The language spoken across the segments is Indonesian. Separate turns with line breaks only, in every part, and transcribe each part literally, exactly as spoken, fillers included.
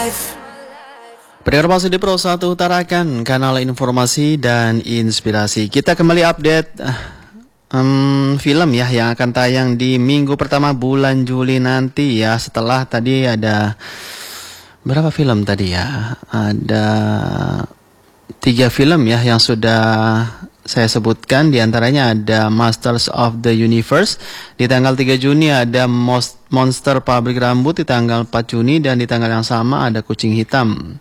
Pendengar Positif Pro satu utarakan kanal informasi dan inspirasi. Kita kembali update um, film ya yang akan tayang di minggu pertama bulan Juli nanti ya. Setelah tadi ada berapa film tadi ya? Ada tiga film ya yang sudah saya sebutkan. Di antaranya ada Masters of the Universe. Di tanggal tiga Juni ada Monster Pabrik Rambut di tanggal empat Juni. Dan di tanggal yang sama ada Kucing Hitam.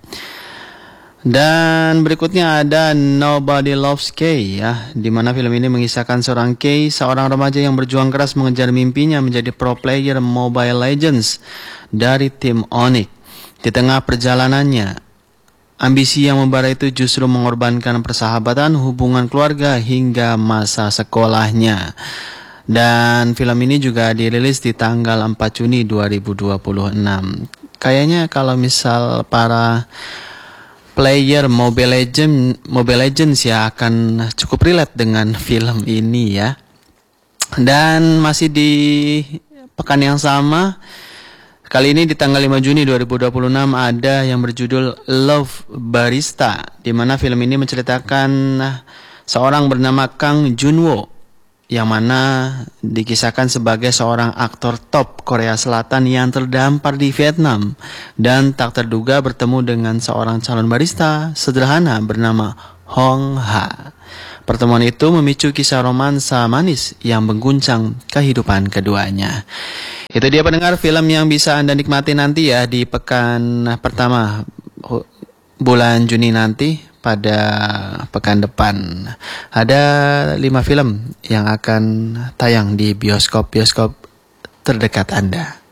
Dan berikutnya ada Nobody Loves Kay ya, di mana film ini mengisahkan seorang Kay, seorang remaja yang berjuang keras mengejar mimpinya menjadi pro player Mobile Legends dari tim Onyx. Di tengah perjalanannya, ambisi yang membara itu justru mengorbankan persahabatan, hubungan keluarga hingga masa sekolahnya. Dan film ini juga dirilis di tanggal empat Juni dua ribu dua puluh enam. Kayaknya kalau misal para player Mobile Legends, Mobile Legends ya akan cukup relate dengan film ini ya. Dan masih di pekan yang sama, kali ini di tanggal lima Juni dua ribu dua puluh enam ada yang berjudul Love Barista, di mana film ini menceritakan seorang bernama Kang Junwo yang mana dikisahkan sebagai seorang aktor top Korea Selatan yang terdampar di Vietnam dan tak terduga bertemu dengan seorang calon barista sederhana bernama Hong Ha. Pertemuan itu memicu kisah romansa manis yang mengguncang kehidupan keduanya. Itu dia pendengar film yang bisa Anda nikmati nanti ya di pekan pertama bulan Juni nanti. Pada pekan depan ada lima film yang akan tayang di bioskop-bioskop terdekat Anda.